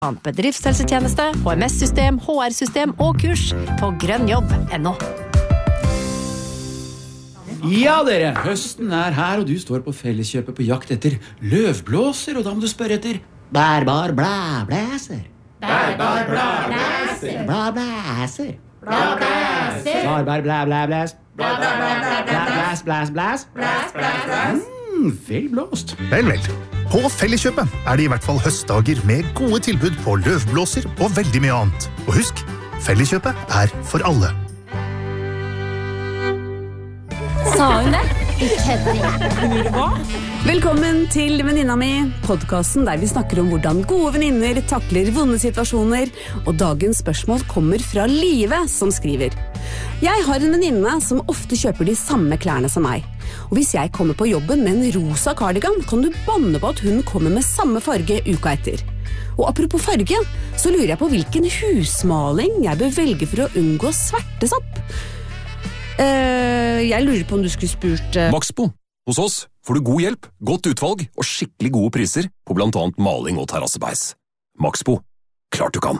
Bedriftshelsetjeneste, HMS-system, HR-system og kurs på grønnjobb.no. Ja, dere, høsten her, og du står på Felleskjøpet på jakt etter løvblåser, og da må du spørre etter bærbar blæblæser. Bærbar blæblæser. Blæblæser. Blæblæser. Bærbar blæblæblæs. Blæblæs, blæs, blæs. Vel blåst. Vel. På Felleskjøpet det I hvert fall høstdager med gode tilbud på løvblåser og veldig mye annet. Og husk, Felleskjøpet for alle. Sa hun det? Hva? Velkommen til Venninna mi, podcasten der vi snakker om hvordan gode venninner takler vonde situasjoner, og dagens spørsmål kommer fra Live som skriver. Jeg har en venninne som ofte kjøper de samme klærne som meg, og hvis jeg kommer på jobben med en rosa cardigan, kan du banne på at hun kommer med samme farge uka etter. Og apropos farge, så lurer jeg på hvilken husmaling jeg bør velge for å unngå svertesopp. Jeg lurer på om du skulle spurt Maxbo. Hos oss får du god hjelp, godt utvalg og skikkelig gode priser på blant annet maling og terrassebeis. Maxbo. Klart du kan.